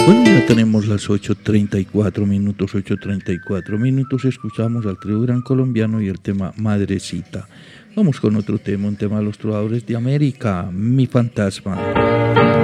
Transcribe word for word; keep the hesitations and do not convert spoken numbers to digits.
Bueno, ya tenemos las ocho treinta y cuatro minutos, ocho treinta y cuatro minutos, escuchamos al trío Gran Colombiano y el tema Madrecita. Vamos con otro tema, un tema de los trovadores de América, Mi Fantasma.